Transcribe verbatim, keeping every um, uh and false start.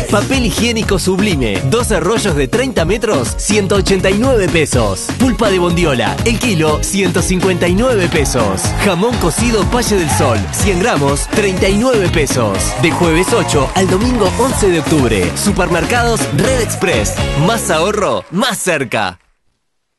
Papel higiénico Sublime, doce rollos de treinta metros, ciento ochenta y nueve pesos. Pulpa de bondiola, el kilo, ciento cincuenta y nueve pesos. Jamón cocido Valle del Sol, cien gramos, treinta y nueve pesos. De jueves ocho al domingo once de octubre. Supermercados Red Express. Más ahorro, más cerca.